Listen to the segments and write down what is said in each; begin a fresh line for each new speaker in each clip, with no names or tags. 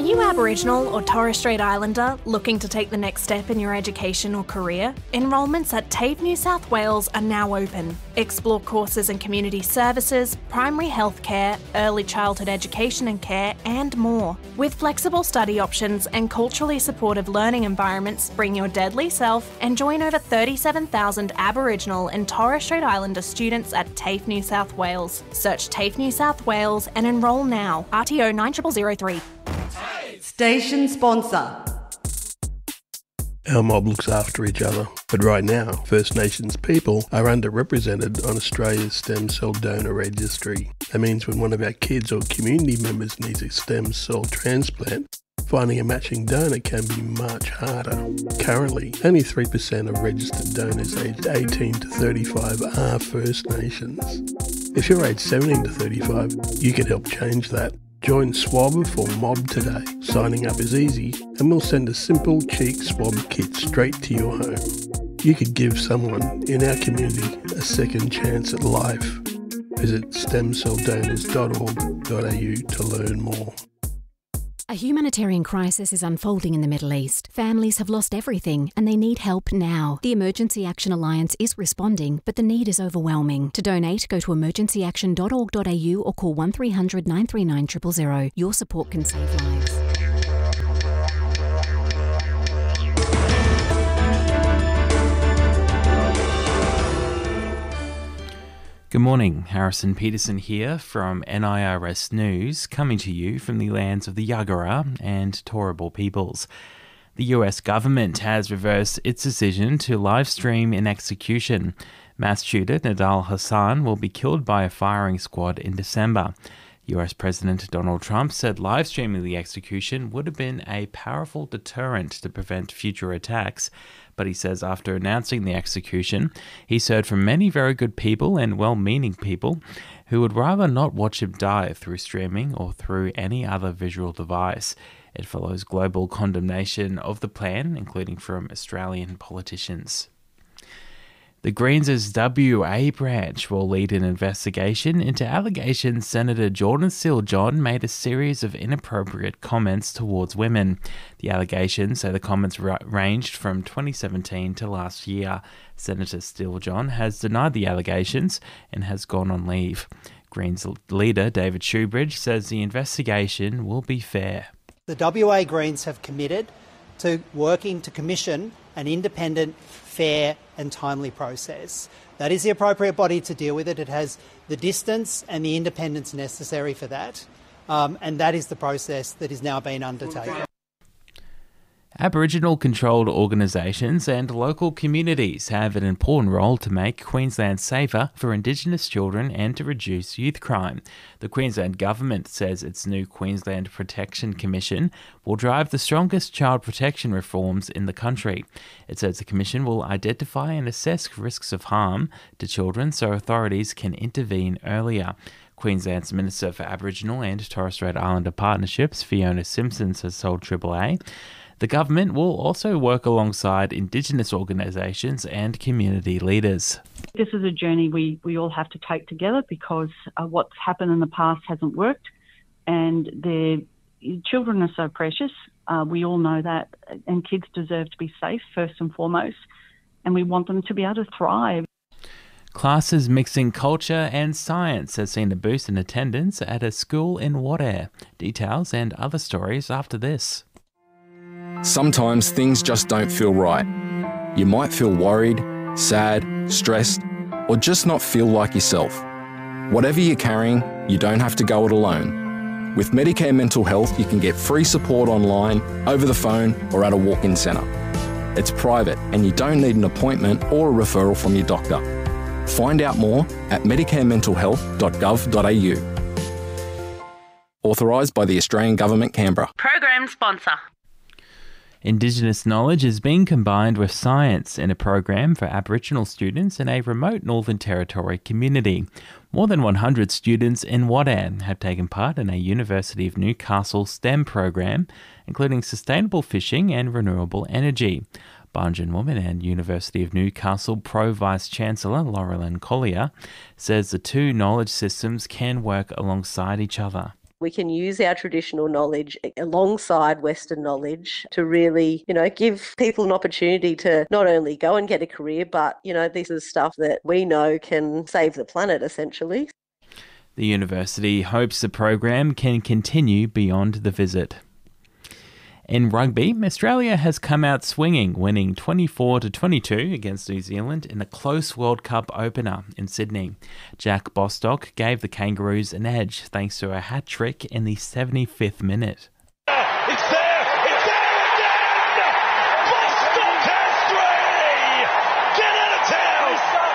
you Aboriginal or Torres Strait Islander looking to take the next step in your education or career? Enrolments at TAFE New South Wales are now open. Explore courses in community services, primary healthcare, early childhood education and care, and more. With flexible study options and culturally supportive learning environments, bring your deadly self and join over 37,000 Aboriginal and Torres Strait Islander students at TAFE New South Wales. Search TAFE New South Wales and enrol now. RTO 9003.
Station sponsor.
Our mob looks after each other, but right now, First Nations people are underrepresented on Australia's stem cell donor registry. That means when one of our kids or community members needs a stem cell transplant, finding a matching donor can be much harder. Currently, only 3% of registered donors aged 18 to 35 are First Nations. If you're aged 17 to 35, you can help change that. Join Swab for Mob today. Signing up is easy and we'll send a simple cheek swab kit straight to your home. You could give someone in our community a second chance at life. Visit stemcelldonors.org.au to learn more.
A humanitarian crisis is unfolding in the Middle East. Families have lost everything and they need help now. The Emergency Action Alliance is responding, but the need is overwhelming. To donate, go to emergencyaction.org.au or call 1300 939 000. Your support can save lives.
Good morning, Harrison Peterson here from NIRS News, coming to you from the lands of the Yagara and Turrbal peoples. The US government has reversed its decision to live stream an execution. Mass shooter Nidal Hasan will be killed by a firing squad in December. US President Donald Trump said live streaming the execution would have been a powerful deterrent to prevent future attacks. But he says after announcing the execution, he's heard from many very good people and well-meaning people who would rather not watch him die through streaming or through any other visual device. It follows global condemnation of the plan, including from Australian politicians. The Greens' WA branch will lead an investigation into allegations Senator Jordan Steele-John made a series of inappropriate comments towards women. The allegations say the comments ranged from 2017 to last year. Senator Steele-John has denied the allegations and has gone on leave. Greens leader David Shoebridge says the investigation will be fair.
The WA Greens have committed to working to commission an independent, fair and timely process. That is the appropriate body to deal with it. It has the distance and the independence necessary for that, and that is the process that is now being undertaken.
Aboriginal-controlled organisations and local communities have an important role to make Queensland safer for Indigenous children and to reduce youth crime. The Queensland Government says its new Queensland Protection Commission will drive the strongest child protection reforms in the country. It says the Commission will identify and assess risks of harm to children so authorities can intervene earlier. Queensland's Minister for Aboriginal and Torres Strait Islander Partnerships, Fiona Simpson, has told Triple A. The government will also work alongside Indigenous organisations and community leaders.
This is a journey we all have to take together because what's happened in the past hasn't worked and children are so precious. We all know that, and kids deserve to be safe first and foremost, and we want them to be able to thrive.
Classes mixing culture and science has seen a boost in attendance at a school in Wadair. Details and other stories after this.
Sometimes things just don't feel right. You might feel worried, sad, stressed, or just not feel like yourself. Whatever you're carrying, you don't have to go it alone. With Medicare Mental Health, you can get free support online, over the phone, or at a walk-in centre. It's private and you don't need an appointment or a referral from your doctor. Find out more at medicarementalhealth.gov.au. Authorised by the Australian Government, Canberra.
Program sponsor.
Indigenous knowledge is being combined with science in a program for Aboriginal students in a remote Northern Territory community. More than 100 students in Wadair have taken part in a University of Newcastle STEM program, including sustainable fishing and renewable energy. Barngen woman and University of Newcastle Pro Vice-Chancellor Laurelyn Collier says the two knowledge systems can work alongside each other.
We can use our traditional knowledge alongside Western knowledge to really, give people an opportunity to not only go and get a career, but, this is stuff that we know can save the planet, essentially.
The university hopes the program can continue beyond the visit. In rugby, Australia has come out swinging, winning 24-22 against New Zealand in a close World Cup opener in Sydney. Jack Bostock gave the Kangaroos an edge thanks to a hat-trick in the 75th minute.
It's there! It's there again! Bostock has three! Get out of town!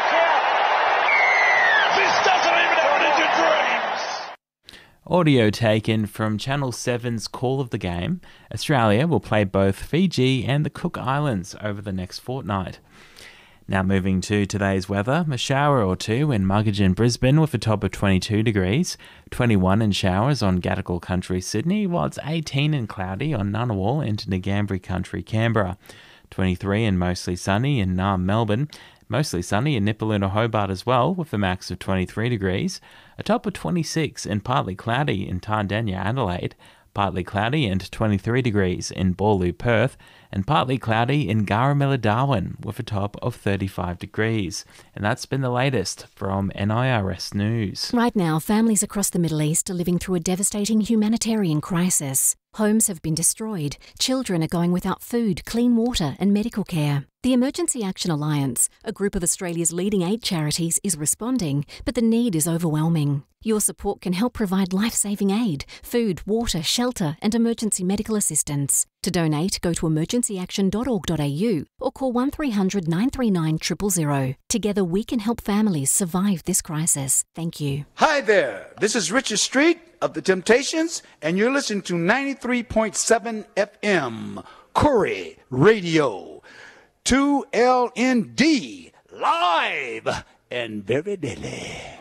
This doesn't even happen in your dreams!
Audio taken from Channel 7's Call of the Game. Australia will play both Fiji and the Cook Islands over the next fortnight. Now moving to today's weather, a shower or two in Muggeridge and Brisbane with a top of 22 degrees, 21 in showers on Gadigal Country, Sydney, while it's 18 and cloudy on Ngunnawal into Ngambri Country, Canberra, 23 and mostly sunny in Naarm, Melbourne, mostly sunny in Nipaluna, Hobart as well, with a max of 23 degrees, a top of 26 and partly cloudy in Tardania, Adelaide, partly cloudy and 23 degrees in Boorloo, Perth, and partly cloudy in Garamilla, Darwin, with a top of 35 degrees. And that's been the latest from NIRS News.
Right now, families across the Middle East are living through a devastating humanitarian crisis. Homes have been destroyed, children are going without food, clean water and medical care. The Emergency Action Alliance, a group of Australia's leading aid charities, is responding, but the need is overwhelming. Your support can help provide life-saving aid, food, water, shelter and emergency medical assistance. To donate, go to emergencyaction.org.au or call 1300 939 000. Together we can help families survive this crisis. Thank you.
Hi there, this is Richard Street of The Temptations, and you're listening to 93.7 FM, Corrie Radio, 2LND, live and very deadly.